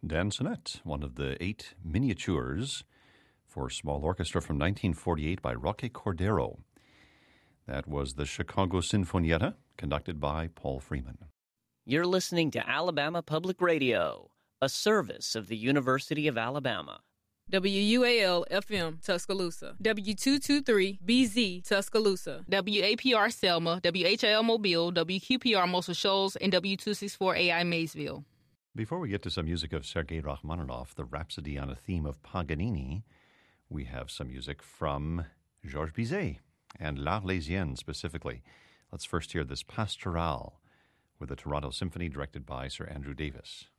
Dansonette, one of the 8 miniatures for small orchestra from 1948 by Roque Cordero. That was the Chicago Sinfonietta, conducted by Paul Freeman. You're listening to Alabama Public Radio, a service of the University of Alabama. WUAL-FM, Tuscaloosa. W223-BZ, Tuscaloosa. WAPR Selma, WHIL Mobile, WQPR Muscle Shoals, and W264AI Maysville. Before we get to some music of Sergei Rachmaninoff, the Rhapsody on a Theme of Paganini, we have some music from Georges Bizet and L'Arlésienne specifically. Let's first hear this Pastoral with the Toronto Symphony directed by Sir Andrew Davis.